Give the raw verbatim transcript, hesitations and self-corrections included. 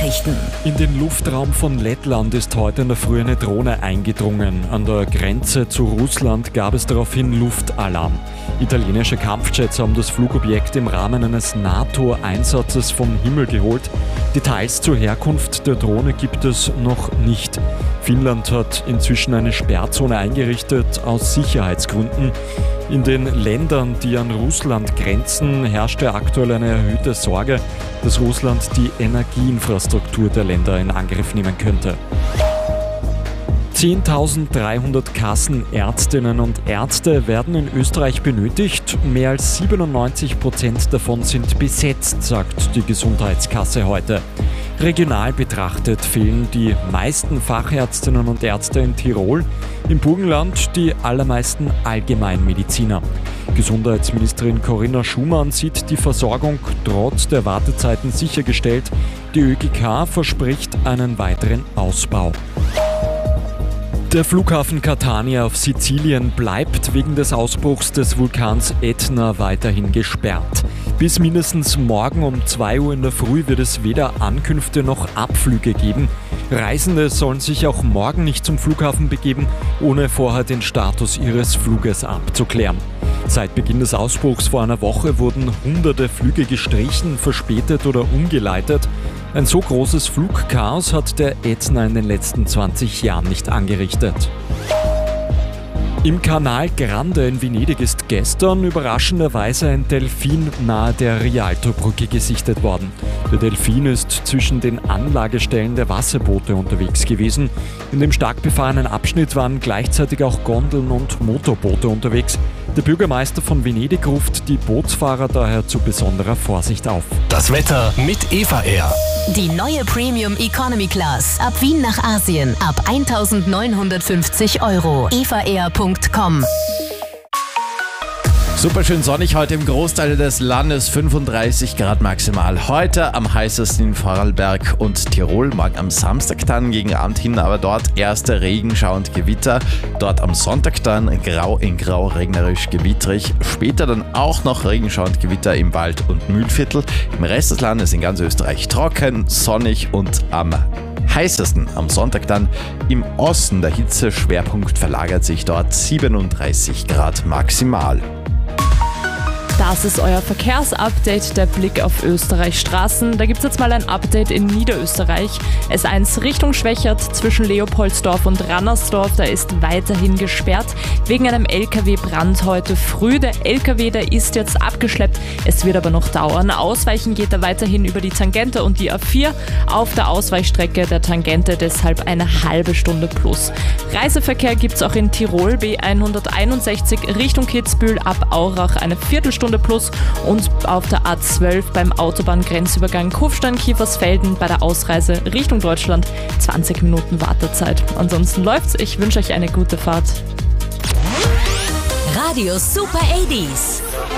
Nachrichten. In den Luftraum von Lettland ist heute in der Früh eine Drohne eingedrungen. An der Grenze zu Russland gab es daraufhin Luftalarm. Italienische Kampfjets haben das Flugobjekt im Rahmen eines NATO-Einsatzes vom Himmel geholt. Details zur Herkunft der Drohne gibt es noch nicht. Finnland hat inzwischen eine Sperrzone eingerichtet aus Sicherheitsgründen. In den Ländern, die an Russland grenzen, herrschte aktuell eine erhöhte Sorge, dass Russland die Energieinfrastruktur der Länder in Angriff nehmen könnte. zehntausenddreihundert Kassenärztinnen und Ärzte werden in Österreich benötigt. Mehr als siebenundneunzig Prozent davon sind besetzt, sagt die Gesundheitskasse heute. Regional betrachtet fehlen die meisten Fachärztinnen und Ärzte in Tirol, im Burgenland die allermeisten Allgemeinmediziner. Gesundheitsministerin Corinna Schumann sieht die Versorgung trotz der Wartezeiten sichergestellt. Die ÖGK verspricht einen weiteren Ausbau. Der Flughafen Catania auf Sizilien bleibt wegen des Ausbruchs des Vulkans Ätna weiterhin gesperrt. Bis mindestens morgen um zwei Uhr in der Früh wird es weder Ankünfte noch Abflüge geben. Reisende sollen sich auch morgen nicht zum Flughafen begeben, ohne vorher den Status ihres Fluges abzuklären. Seit Beginn des Ausbruchs vor einer Woche wurden hunderte Flüge gestrichen, verspätet oder umgeleitet. Ein so großes Flugchaos hat der Ätna in den letzten zwanzig Jahren nicht angerichtet. Im Canal Grande in Venedig ist gestern überraschenderweise ein Delfin nahe der Rialtobrücke gesichtet worden. Der Delfin ist zwischen den Anlagestellen der Wasserboote unterwegs gewesen. In dem stark befahrenen Abschnitt waren gleichzeitig auch Gondeln und Motorboote unterwegs. Der Bürgermeister von Venedig ruft die Bootsfahrer daher zu besonderer Vorsicht auf. Das Wetter mit Eva Air. Die neue Premium Economy Class. Ab Wien nach Asien. Ab eintausendneunhundertfünfzig Euro. eva air punkt com. Super schön sonnig heute im Großteil des Landes, fünfunddreißig Grad maximal. Heute am heißesten in Vorarlberg und Tirol, morgen am Samstag dann gegen Abend hin, aber dort erste Regenschau und Gewitter. Dort am Sonntag dann grau in grau, regnerisch, gewittrig. Später dann auch noch Regenschau und Gewitter im Wald- und Mühlviertel. Im Rest des Landes in ganz Österreich trocken, sonnig und am heißesten am Sonntag dann im Osten. Der Hitzeschwerpunkt verlagert sich dort, siebenunddreißig Grad maximal. Das ist euer Verkehrsupdate, der Blick auf Österreichs Straßen. Da gibt es jetzt mal ein Update in Niederösterreich. S eins Richtung Schwächert zwischen Leopoldsdorf und Rannersdorf, da ist weiterhin gesperrt wegen einem L K W-Brand heute früh. Der L K W, der ist jetzt abgeschleppt, es wird aber noch dauern. Ausweichen geht er weiterhin über die Tangente und die A vier. Auf der Ausweichstrecke der Tangente deshalb eine halbe Stunde plus. Reiseverkehr gibt es auch in Tirol, B hunderteinundsechzig Richtung Kitzbühel ab Aurach eine Viertelstunde plus und auf der A zwölf beim Autobahngrenzübergang Kufstein-Kiefersfelden bei der Ausreise Richtung Deutschland zwanzig Minuten Wartezeit. Ansonsten läuft's, ich wünsche euch eine gute Fahrt. Radio Super achtziger.